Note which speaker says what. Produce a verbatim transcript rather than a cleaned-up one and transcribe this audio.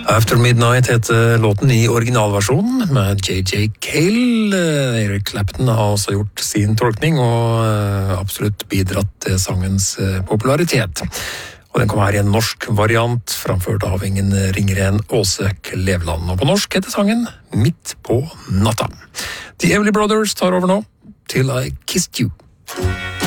Speaker 1: After Midnight heter låten i originalversjonen med J J Cale. Eric Clapton har også gjort sin tolkning og absolutt bidratt til sangens popularitet. Og den kommer her i en norsk variant, framført av ingen ringere enn Åse Kleveland. Og på norsk heter sangen Midt på natta. The Everly Brothers tar over nå, Till I Kissed You.